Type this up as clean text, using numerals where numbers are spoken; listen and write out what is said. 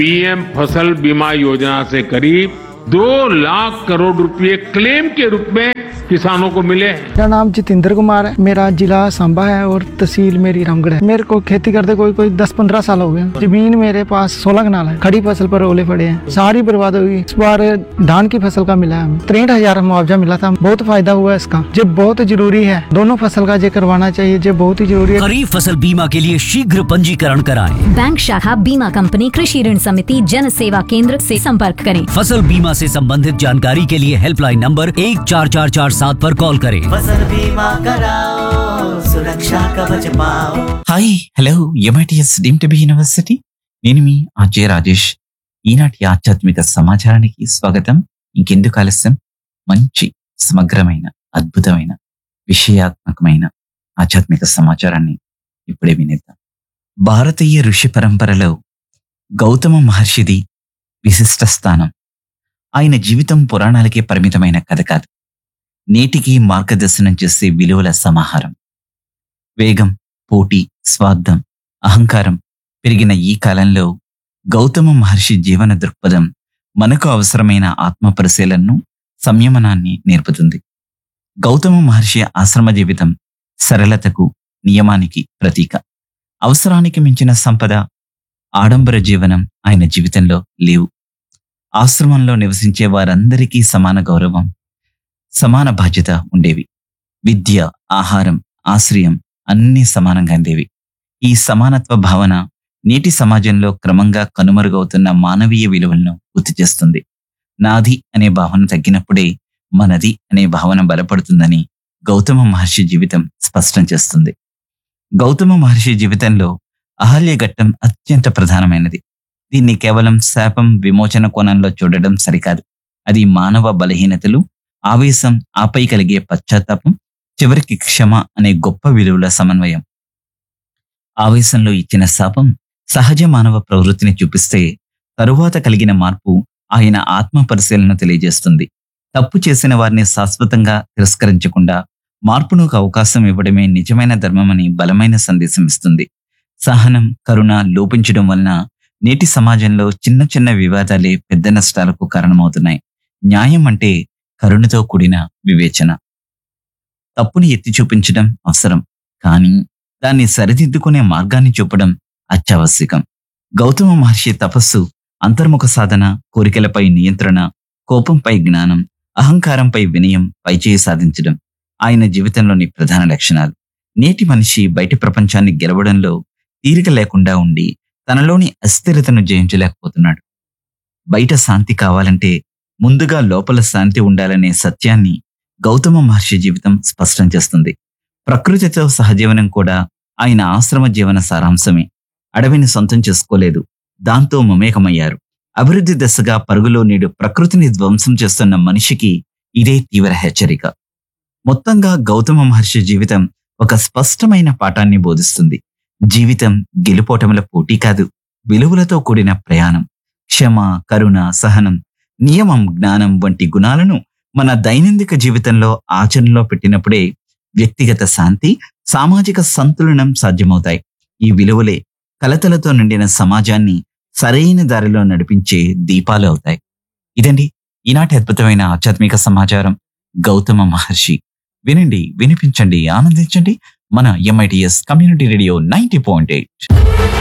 PM फसल बीमा योजना से करीब 2 लाख करोड़ रुपए क्लेम के रूप में किसानों को मिले हैं। मेरा नाम जितेंद्र कुमार है। मेरा जिला सांबा है और तहसील मेरी रामगढ़ है। मेरे को खेती करते कोई 10-15 साल हो गए। जमीन मेरे पास 16 कनाल है। खड़ी फसल पर ओले पड़े हैं, सारी बर्बाद हुई। इस बार धान की फसल का मिला है हमें 63,000 मुआवजा मिला था। बहुत फायदा हुआ इसका। जो बहुत जरूरी है, दोनों फसल का जो करवाना चाहिए, जो बहुत ही जरूरी है। खरीफ फसल बीमा के लिए शीघ्र पंजीकरण कराएं। बैंक शाखा बीमा कंपनी कृषि ऋण समिति जन सेवा केंद्र से संपर्क करें। फसल बीमा से संबंधित जानकारी के लिए हेल्पलाइन नंबर 144447 पर कॉल करें। फसल बीमा कराओ, सुरक्षा कवच पाओ। Hi hello MITS deemed be university, నేను మీ అజయ్ రాజేష్. ఈనాటి ఆధ్యాత్మిక సమాచారానికి స్వాగతం. ఇంకెందుకు ఆలస్యం, మంచి సమగ్రమైన అద్భుతమైన విషయాత్మకమైన ఆధ్యాత్మిక సమాచారాన్ని ఇప్పుడే వినేద్దాం. భారతీయ ఋషి పరంపరలో గౌతమ మహర్షిది విశిష్ట స్థానం. ఆయన జీవితం పురాణాలకే పరిమితమైన కథ కాదు, నేటికి మార్గదర్శనం చేసే విలువల సమాహారం. వేగం, పోటీ, స్వార్థం, అహంకారం పెరిగిన ఈ కాలంలో గౌతమ మహర్షి జీవన దృక్పథం మనకు అవసరమైన ఆత్మ పరిశీలనను, సంయమనాన్ని నేర్పుతుంది. గౌతమ మహర్షి ఆశ్రమ జీవితం సరళతకు, నియమానికి ప్రతీక. అవసరానికి మించిన సంపద, ఆడంబర జీవనం ఆయన జీవితంలో లేవు. ఆశ్రమంలో నివసించే వారందరికీ సమాన గౌరవం, సమాన బాధ్యత ఉండేవి. విద్య, ఆహారం, ఆశ్రయం అన్నీ సమానంగా అందేవి. ఈ సమానత్వ భావన నేటి సమాజంలో క్రమంగా కనుమరుగవుతున్న మానవీయ విలువలను గుర్తు చేస్తుంది. నాది అనే భావన తగ్గినప్పుడే మనది అనే భావన బలపడుతుందని గౌతమ మహర్షి జీవితం స్పష్టం చేస్తుంది. గౌతమ మహర్షి జీవితంలో అహల్య ఘట్టం అత్యంత ప్రధానమైనది. దీన్ని కేవలం శాపం, విమోచన కోణంలో చూడడం సరికాదు. అది మానవ బలహీనతలు, ఆవేశం, ఆపై కలిగే పశ్చాత్తాపం, చివరికి క్షమ అనే గొప్ప విలువల సమన్వయం. ఆవేశంలో ఇచ్చిన శాపం సహజ మానవ ప్రవృత్తిని చూపిస్తే, తరువాత కలిగిన మార్పు ఆయన ఆత్మ పరిశీలన తెలియజేస్తుంది. తప్పు చేసిన వారిని శాశ్వతంగా తిరస్కరించకుండా మార్పునకు అవకాశం ఇవ్వడమే నిజమైన ధర్మమని బలమైన సందేశం ఇస్తుంది. సహనం, కరుణ లోపించడం వలన నేటి సమాజంలో చిన్న చిన్న వివాదాలే పెద్ద నష్టాలకు కారణమవుతున్నాయి. న్యాయం అంటే కరుణతో కూడిన వివేచన. తప్పుని ఎత్తి చూపించడం అవసరం, కానీ దాన్ని సరిదిద్దుకునే మార్గాన్ని చూపడం అత్యావశ్యకం. గౌతమ మహర్షి తపస్సు, అంతర్ముఖ సాధన, కోరికలపై నియంత్రణ, కోపంపై జ్ఞానం, అహంకారంపై వినయం, పైచేయి సాధించడం ఆయన జీవితంలోని ప్రధాన లక్షణాలు. నేటి మనిషి బయటి ప్రపంచాన్ని గెలవడంలో తీరిక లేకుండా ఉండి తనలోని అస్థిరతను జయించలేకపోతున్నాడు. బయట శాంతి కావాలంటే ముందుగా లోపల శాంతి ఉండాలనే సత్యాన్ని గౌతమ మహర్షి జీవితం స్పష్టం చేస్తుంది. ప్రకృతితో సహజీవనం కూడా ఆయన ఆశ్రమ జీవన సారాంశమే. అడవిని సొంతం చేసుకోలేదు, దాంతో మమేకమయ్యారు. అభివృద్ధి దశగా పరుగులో నేడు ప్రకృతిని ధ్వంసం చేస్తున్న మనిషికి ఇదే తీవ్ర హెచ్చరిక. మొత్తంగా గౌతమ మహర్షి జీవితం ఒక స్పష్టమైన పాఠాన్ని బోధిస్తుంది. జీవితం గెలుపోటముల పోటీ కాదు, విలువలతో కూడిన ప్రయాణం. క్షమ, కరుణ, సహనం, నియమం, జ్ఞానం వంటి గుణాలను మన దైనందిక జీవితంలో ఆచరణలో పెట్టినప్పుడే వ్యక్తిగత శాంతి, సామాజిక సంతులనం సాధ్యమవుతాయి. ఈ విలువలే కలతలతో నిండిన సమాజాన్ని సరైన దారిలో నడిపించే దీపాలు అవుతాయి. ఇదండి ఈనాటి అద్భుతమైన ఆధ్యాత్మిక సమాచారం. గౌతమ మహర్షి. వినండి, వినిపించండి, ఆనందించండి. మన ఎంఐటిఎస్ కమ్యూనిటీ రేడియో 90.8.